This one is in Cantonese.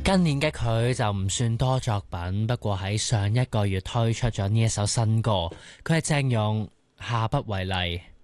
近年嘅佢就唔算多作品，不過喺上一個月推出咗呢一首新歌，佢係鄭融，下不為例。